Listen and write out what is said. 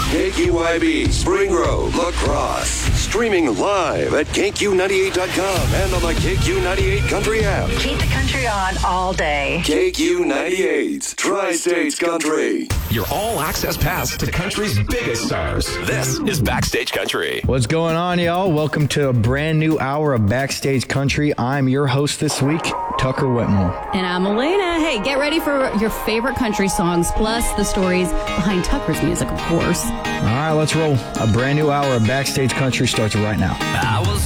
KQYB, Spring Grove, La Crosse. Streaming live at KQ98.com and on the KQ98 Country app. Keep the country on all day. KQ98, Tri-States Country. Your all-access pass to country's biggest stars. This is Backstage Country. What's going on, y'all? Welcome to a brand new hour of Backstage Country. I'm your host this week, Tucker Wetmore. And I'm Elena. Hey, get ready for your favorite country songs, plus the stories behind Tucker's music, of course. All right, let's roll. A brand new hour of Backstage Country starts right now. I was